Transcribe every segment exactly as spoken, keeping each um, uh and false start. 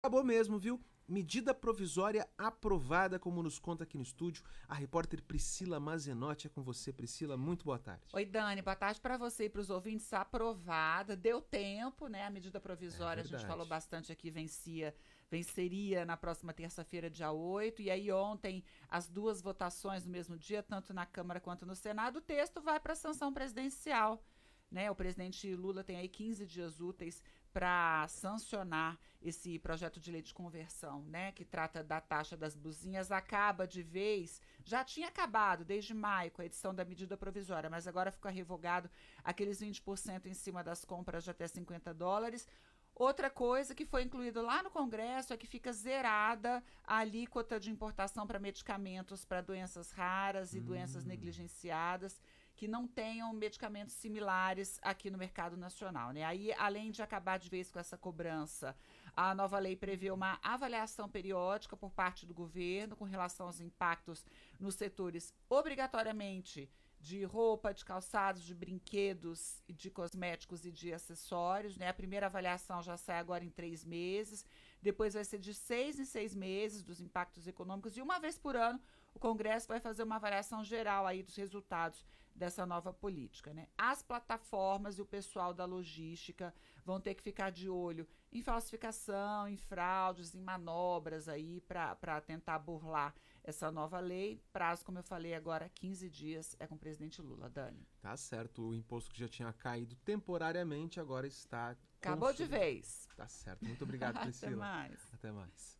Acabou mesmo, viu? Medida provisória aprovada, como nos conta aqui no estúdio, a repórter Priscila Mazenotti. É com você, Priscila. Muito boa tarde. Oi, Dani. Boa tarde para você e para os ouvintes. Aprovada. Deu tempo, né? A medida provisória, É a gente falou verdade. bastante aqui, vencia, venceria na próxima terça-feira, dia oito. E aí ontem, as duas votações no mesmo dia, tanto na Câmara quanto no Senado, o texto vai para a sanção presidencial. Né, o presidente Lula tem aí quinze dias úteis para sancionar esse projeto de lei de conversão, né, que trata da taxa das buzinhas. Acaba de vez, já tinha acabado desde maio com a edição da medida provisória, mas agora ficou revogado aqueles vinte por cento em cima das compras de até cinquenta dólares. Outra coisa que foi incluído lá no Congresso é que fica zerada a alíquota de importação para medicamentos para doenças raras e hum. doenças negligenciadas que não tenham medicamentos similares aqui no mercado nacional, né? Aí, além de acabar de vez com essa cobrança, a nova lei prevê uma avaliação periódica por parte do governo com relação aos impactos nos setores obrigatoriamente de roupa, de calçados, de brinquedos, de cosméticos e de acessórios, né? A primeira avaliação já sai agora em três meses, depois vai ser de seis em seis meses dos impactos econômicos e uma vez por ano o Congresso vai fazer uma avaliação geral aí dos resultados dessa nova política, né? As plataformas e o pessoal da logística vão ter que ficar de olho em falsificação, em fraudes, em manobras aí para tentar burlar essa nova lei. Prazo, como eu falei agora, quinze dias é com o presidente Lula. Dani. Tá certo, o imposto que já tinha caído temporariamente agora está... Acabou de vez. Tá certo, muito obrigado, Priscila. Até mais. Até mais.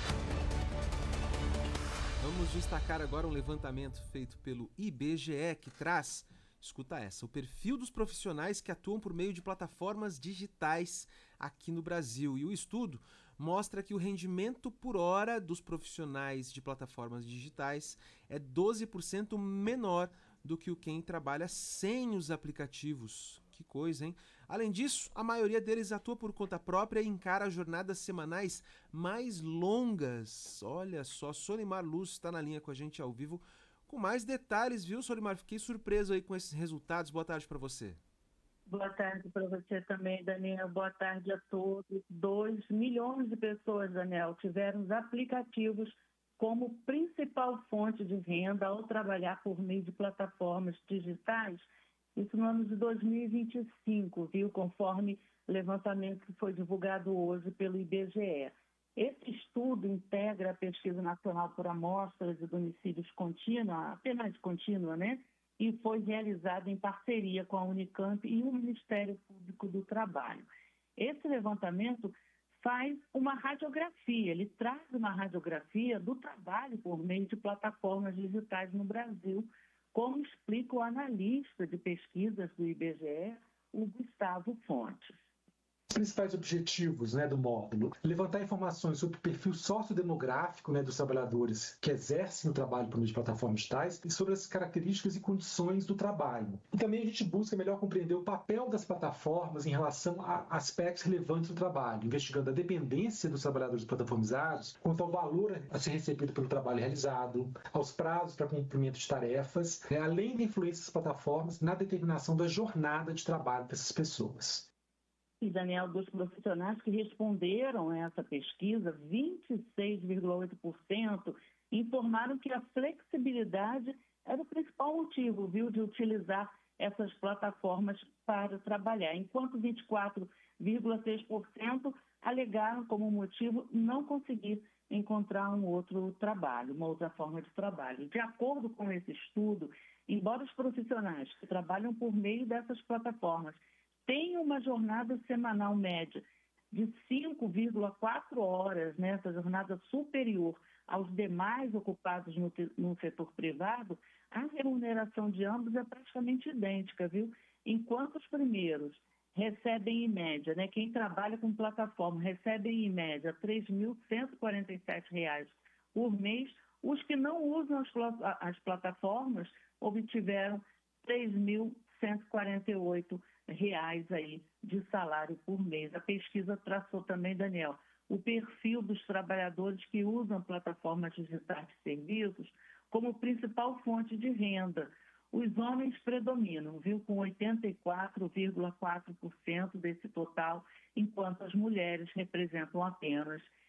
Vamos destacar agora um levantamento feito pelo I B G E que traz, escuta essa, o perfil dos profissionais que atuam por meio de plataformas digitais aqui no Brasil. E o estudo mostra que o rendimento por hora dos profissionais de plataformas digitais é doze por cento menor do que o quem trabalha sem os aplicativos. Que coisa, hein? Além disso, a maioria deles atua por conta própria e encara jornadas semanais mais longas. Olha só, Solimar Luz está na linha com a gente ao vivo com mais detalhes, viu, Solimar? Fiquei surpreso aí com esses resultados. Boa tarde para você. Boa tarde para você também, Daniel. Boa tarde a todos. Dois milhões de pessoas, Daniel, tiveram os aplicativos como principal fonte de renda ao trabalhar por meio de plataformas digitais. Isso no ano de dois mil e vinte e cinco, viu? Conforme levantamento que foi divulgado hoje pelo I B G E. Esse estudo integra a Pesquisa Nacional por Amostras de Domicílios Contínua, apenas contínua, né? E foi realizado em parceria com a Unicamp e o Ministério Público do Trabalho. Esse levantamento faz uma radiografia, ele traz uma radiografia do trabalho por meio de plataformas digitais no Brasil, como explica o analista de pesquisas do I B G E, o Gustavo Fontes. Os principais objetivos, né, do módulo: levantar informações sobre o perfil sociodemográfico, né, dos trabalhadores que exercem o trabalho por meio de plataformas digitais e sobre as características e condições do trabalho. E também a gente busca melhor compreender o papel das plataformas em relação a aspectos relevantes do trabalho, investigando a dependência dos trabalhadores plataformizados quanto ao valor a ser recebido pelo trabalho realizado, aos prazos para cumprimento de tarefas, né, além da influência das plataformas na determinação da jornada de trabalho dessas pessoas. E, Daniel, dos profissionais que responderam a essa pesquisa, vinte e seis vírgula oito por cento informaram que a flexibilidade era o principal motivo, viu, de utilizar essas plataformas para trabalhar, enquanto vinte e quatro vírgula seis por cento alegaram como motivo não conseguir encontrar um outro trabalho, uma outra forma de trabalho. De acordo com esse estudo, embora os profissionais que trabalham por meio dessas plataformas tem uma jornada semanal média de cinco vírgula quatro horas, né, essa jornada superior aos demais ocupados no, no setor privado, a remuneração de ambos é praticamente idêntica, viu? Enquanto os primeiros recebem em média, né, quem trabalha com plataforma recebe em média três mil cento e quarenta e sete reais por mês, os que não usam as, as plataformas obtiveram três mil cento e quarenta e oito reais aí de salário por mês. A pesquisa traçou também, Daniel, o perfil dos trabalhadores que usam plataformas digitais de serviços como principal fonte de renda. Os homens predominam, viu, com oitenta e quatro vírgula quatro por cento desse total, enquanto as mulheres representam apenas